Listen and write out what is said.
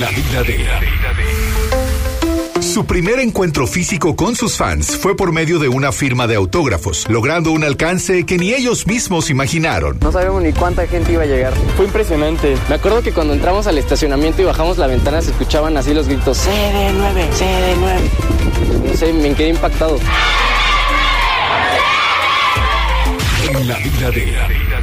la vida de. Su primer encuentro físico con sus fans fue por medio de una firma de autógrafos, logrando un alcance que ni ellos mismos imaginaron. No sabemos ni cuánta gente iba a llegar. Fue impresionante. Me acuerdo que cuando entramos al estacionamiento y bajamos la ventana se escuchaban así los gritos: CD9, CD9. No sé, me quedé impactado. En la vida de.